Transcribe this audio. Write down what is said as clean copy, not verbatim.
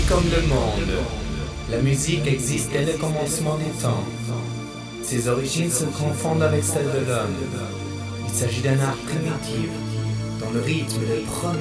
comme le monde. La musique existe dès le commencement des temps. Ses origines se confondent avec celles de l'homme. Il s'agit d'un art primitif, dont le rythme est le premier